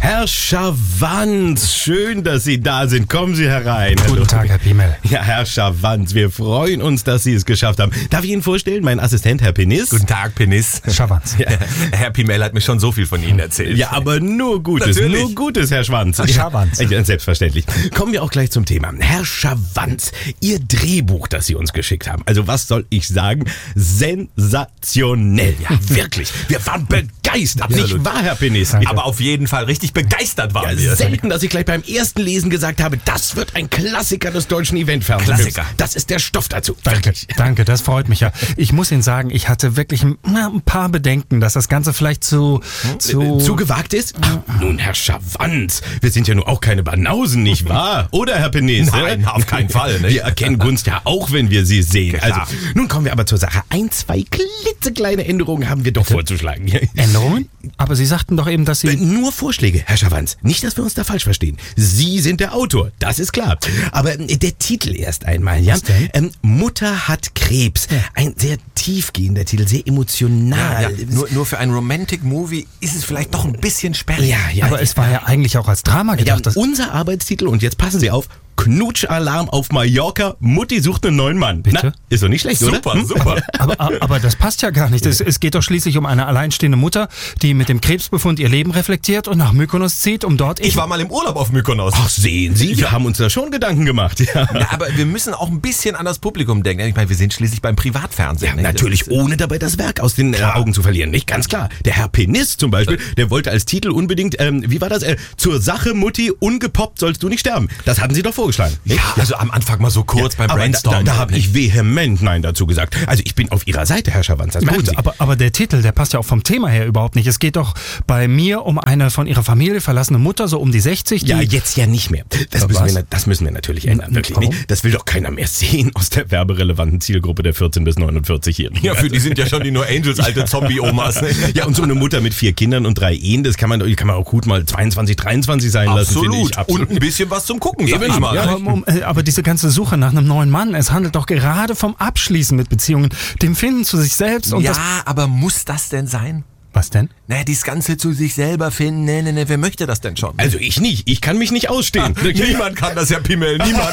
Herr Schawanz, schön, dass Sie da sind. Kommen Sie herein. Guten Tag, Herr Piemel. Ja, Herr Schawanz, wir freuen uns, dass Sie es geschafft haben. Darf ich Ihnen vorstellen, mein Assistent, Herr Penis? Guten Tag, Penis. Schawanz. Ja. Herr Piemel hat mir schon so viel von Ihnen erzählt. Ja, aber nur Gutes, Natürlich. nur Gutes, Herr Schwanz. Schawanz. Ja, selbstverständlich. Kommen wir auch gleich zum Thema. Herr Schawanz, Ihr Drehbuch, das Sie uns geschickt haben. Also was soll ich sagen? Sensationell. Ja, wirklich. Wir waren begeistert. Absolut. Nicht wahr, Herr Penis? Aber auf jeden Fall richtig begeistert waren wir. Selten, dass ich gleich beim ersten Lesen gesagt habe, das wird ein Klassiker des deutschen Eventfernsehens. Klassiker. Das ist der Stoff dazu. Danke, das freut mich ja. Ich muss Ihnen sagen, ich hatte wirklich ein paar Bedenken, dass das Ganze vielleicht zu gewagt ist? Ach, nun, Herr Schawanz, wir sind ja nur auch keine Banausen, nicht wahr? Oder, Herr Penis? Nein, auf keinen Fall. Ne? Wir erkennen Gunst ja auch, wenn wir sie sehen. Klar. Also, nun kommen wir aber zur Sache. 1, 2 klitzekleine Änderungen haben wir doch vorzuschlagen. Änderungen? Aber Sie sagten doch eben, dass Sie... Nur Vorschläge, Herr Schawanz. Nicht, dass wir uns da falsch verstehen. Sie sind der Autor, das ist klar. Aber der Titel erst einmal, ja? Was denn? Mutter hat Krebs. Ein sehr tiefgehender Titel, sehr emotional. Ja, nur für ein Romantic-Movie ist es vielleicht doch ein bisschen sperrig. Ja, Aber es war ja eigentlich auch als Drama ja, gedacht. unser Arbeitstitel, und jetzt passen Sie auf, Knutsch-Alarm auf Mallorca, Mutti sucht einen neuen Mann. Bitte? Na, ist doch nicht schlecht, Super, oder? super. Aber das passt ja gar nicht. Es geht doch schließlich um eine alleinstehende Mutter, die mit dem Krebsbefund ihr Leben reflektiert und nach Mykonos zieht, um dort... Ich war mal im Urlaub auf Mykonos. Ach, sehen Sie, wir haben uns da schon Gedanken gemacht. Ja, Ja, aber wir müssen auch ein bisschen an das Publikum denken. Ich meine, wir sind schließlich beim Privatfernsehen. Ne? natürlich, Das ist, ohne dabei das Werk aus den Augen zu verlieren. Nicht ganz klar. Der Herr Penis zum Beispiel, der wollte als Titel unbedingt, wie war das? Zur Sache, Mutti, ungepoppt sollst du nicht sterben. Das hatten Sie doch vorgeschlagen. Nicht? ja, also am Anfang mal so kurz beim Aber Brainstorming. da habe ich vehement Nein dazu gesagt. Also ich bin auf Ihrer Seite, Herr Schawanz. Das merken Gut, Sie. aber der Titel, der passt ja auch vom Thema her überhaupt nicht. Es geht doch bei mir um eine von ihrer Familie verlassene Mutter, so um die 60, die... Ja, jetzt ja nicht mehr. Das müssen wir natürlich ändern, wirklich. Warum? Nicht? Das will doch keiner mehr sehen aus der werberelevanten Zielgruppe der 14- bis 49-Jährigen. Ja, für die sind ja schon die No Angels alte Zombie-Omas. Ne? Ja, und so eine Mutter mit 4 Kindern und 3 Ehen, das kann man auch gut mal 22, 23 sein lassen, finde ich. Und ein bisschen was zum Gucken, sag Eben, ich mal. ja. Aber diese ganze Suche nach einem neuen Mann, es handelt doch gerade vom Abschließen mit Beziehungen, dem Finden zu sich selbst und Ja, das... aber muss das denn sein? Was denn? Naja, dieses Ganze zu sich selber finden, nee, wer möchte das denn schon? Also ich nicht. Ich kann mich nicht ausstehen. Niemand kann das, Herr Piemel, niemand.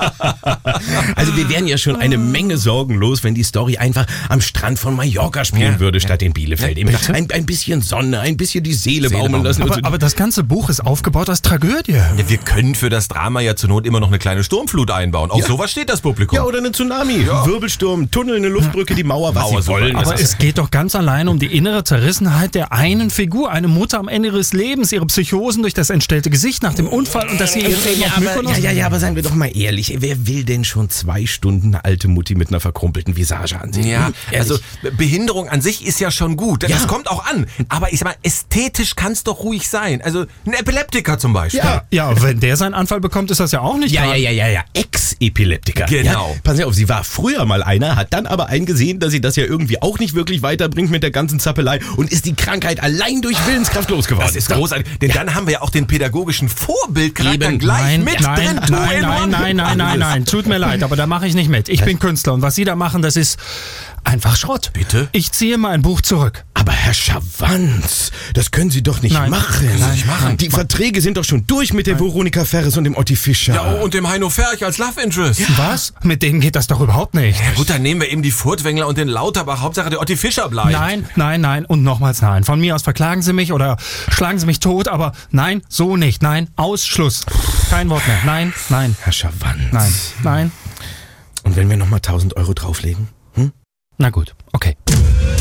Also wir wären ja schon eine Menge Sorgen los, wenn die Story einfach am Strand von Mallorca spielen würde, statt in Bielefeld. Eben ein bisschen Sonne, ein bisschen die Seele baumeln lassen. Aber das ganze Buch ist aufgebaut als Tragödie. Ja, wir können für das Drama ja zur Not immer noch eine kleine Sturmflut einbauen. Auf sowas steht das Publikum. ja, oder eine Tsunami, Wirbelsturm, Tunnel, eine Luftbrücke, die Mauer, was Mauer, sie wollen. super. Das Aber ist- es geht doch ganz allein um die innere Zerrissenheit der einen Figur, eine Mutter am Ende ihres Lebens, ihre Psychosen durch das entstellte Gesicht nach dem Unfall und dass sie ihr Leben auf Mykonos... aber seien wir doch mal ehrlich, wer will denn schon 2 Stunden eine alte Mutti mit einer verkrumpelten Visage ansehen? Ja, Ehrlich? also Behinderung an sich ist ja schon gut. Ja. Das kommt auch an. Aber ich sag mal, ästhetisch kann es doch ruhig sein. Also ein Epileptiker zum Beispiel. Ja. Ja, wenn der seinen Anfall bekommt, ist das ja auch nicht Ja, gerade- Ex-Epileptiker. Genau. Ja, passen Sie auf, sie war früher mal einer, hat dann aber eingesehen, dass sie das ja irgendwie auch nicht wirklich weiterbringt mit der ganzen Zappelei und ist die Krankheit allein durch Willenskraft losgeworden. Das ist großartig. Denn dann haben wir ja auch den pädagogischen Vorbildcharakter Eben. gleich mit drin. Nein, tut mir leid, aber da mache ich nicht mit. Ich bin Künstler und was Sie da machen, das ist einfach Schrott. Bitte? Ich ziehe mein Buch zurück. Aber Herr Schawanz, das können Sie doch nicht Nein. machen. Nein, nicht machen. Die Verträge sind doch schon durch mit der Veronika Ferres und dem Otti Fischer. Ja, und dem Heino Ferch als Love Interest. Was? Mit denen geht das doch überhaupt nicht. Ja gut, dann nehmen wir eben die Furtwängler und den Lauterbach. Hauptsache der Otti Fischer bleibt. Nein und nochmals nein. Von mir aus verklagen Sie mich oder schlagen Sie mich tot, aber nein, so nicht. Nein, Ausschluss. Kein Wort mehr. Nein. Herr Schawanz. Nein. Und wenn wir nochmal 1.000 € drauflegen? Na gut, okay.